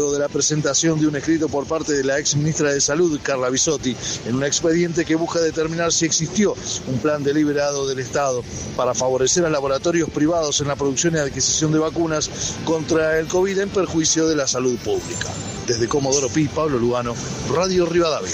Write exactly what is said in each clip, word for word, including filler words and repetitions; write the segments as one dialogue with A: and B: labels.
A: de la presentación de un escrito por parte de la ex ministra de Salud, Carla Bisotti, en un expediente que busca determinar si existió un plan deliberado del Estado para favorecer a laboratorios privados en la producción y adquisición de vacunas contra el COVID en perjuicio de la salud pública. Desde Comodoro Pi, Pablo Lugano, Radio Rivadavia.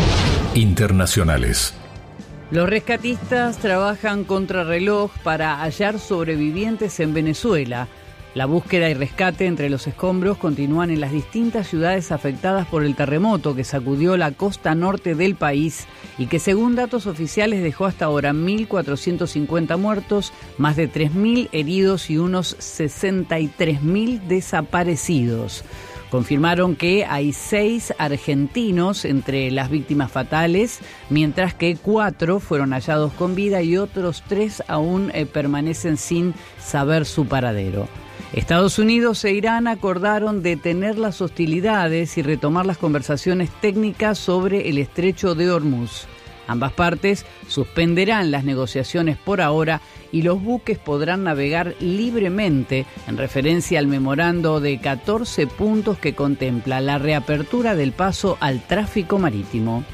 B: Internacionales.
C: Los rescatistas trabajan contrarreloj para hallar sobrevivientes en Venezuela. La búsqueda y rescate entre los escombros continúan en las distintas ciudades afectadas por el terremoto que sacudió la costa norte del país y que, según datos oficiales, dejó hasta ahora mil cuatrocientos cincuenta muertos, más de tres mil heridos y unos sesenta y tres mil desaparecidos. Confirmaron que hay seis argentinos entre las víctimas fatales, mientras que cuatro fueron hallados con vida y otros tres aún eh, permanecen sin saber su paradero. Estados Unidos e Irán acordaron detener las hostilidades y retomar las conversaciones técnicas sobre el estrecho de Hormuz. Ambas partes suspenderán las negociaciones por ahora y los buques podrán navegar libremente, en referencia al memorando de catorce puntos que contempla la reapertura del paso al tráfico marítimo.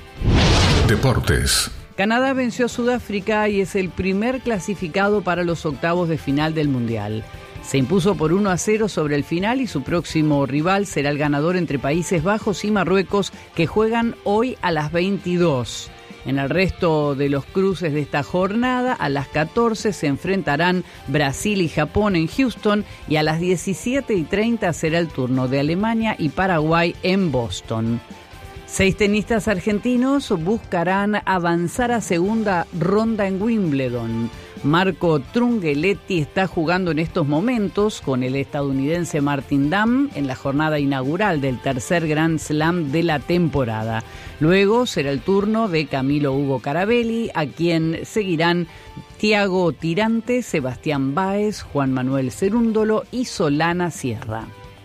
B: Deportes.
C: Canadá venció a Sudáfrica y es el primer clasificado para los octavos de final del Mundial. Se impuso por uno a cero sobre el final y su próximo rival será el ganador entre Países Bajos y Marruecos, que juegan hoy a las veintidós. En el resto de los cruces de esta jornada, a las catorce se enfrentarán Brasil y Japón en Houston y a las diecisiete y treinta será el turno de Alemania y Paraguay en Boston. Seis tenistas argentinos buscarán avanzar a segunda ronda en Wimbledon. Marco Trungelliti está jugando en estos momentos con el estadounidense Martin Damm en la jornada inaugural del tercer Grand Slam de la temporada. Luego será el turno de Camilo Hugo Carabelli, a quien seguirán Thiago Tirante, Sebastián Báez, Juan Manuel Cerúndolo y Solana Sierra.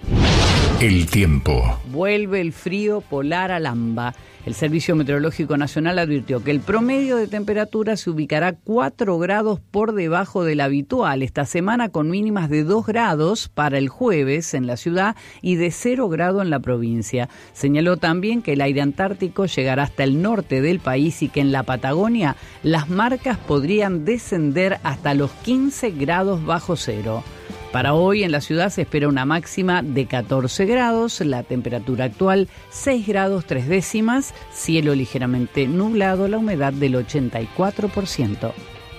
B: El tiempo.
C: Vuelve el frío polar al AMBA. El Servicio Meteorológico Nacional advirtió que el promedio de temperatura se ubicará cuatro grados por debajo del habitual esta semana, con mínimas de dos grados para el jueves en la ciudad y de cero grado en la provincia. Señaló también que el aire antártico llegará hasta el norte del país y que en la Patagonia las marcas podrían descender hasta los quince grados bajo cero. Para hoy en la ciudad se espera una máxima de catorce grados, la temperatura actual seis grados tres décimas, cielo ligeramente nublado, la humedad del ochenta y cuatro por ciento.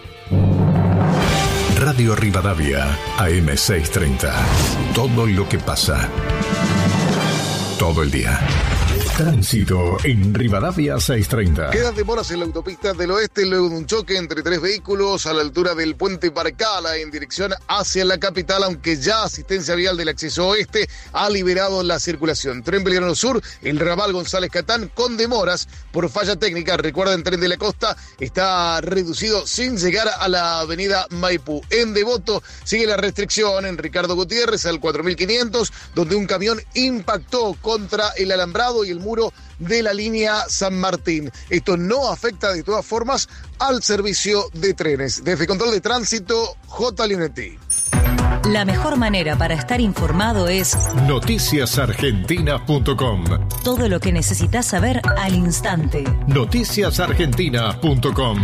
B: Radio Rivadavia, A M seiscientos treinta. Todo lo que pasa. Todo el día. Tránsito en Rivadavia seiscientos treinta.
D: Quedan demoras en la autopista del oeste luego de un choque entre tres vehículos a la altura del puente Barcala en dirección hacia la capital, aunque ya asistencia vial del acceso oeste ha liberado la circulación. Tren Belgrano Sur, el ramal González Catán con demoras por falla técnica. Recuerden, Tren de la Costa está reducido sin llegar a la avenida Maipú. En Devoto sigue la restricción en Ricardo Gutiérrez al cuatro mil quinientos, donde un camión impactó contra el alambrado y el muro de la línea San Martín. Esto no afecta de todas formas al servicio de trenes. Desde Control de Tránsito, J. Leonetti.
E: La mejor manera para estar informado es
B: noticias argentinas punto com.
E: Todo lo que necesitas saber al instante.
B: noticias argentinas punto com.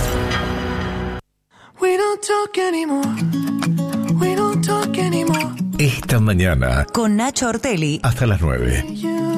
F: We don't talk anymore. We don't talk anymore.
B: Esta mañana
E: Con Nacho Ortelli.
B: hasta las nueve.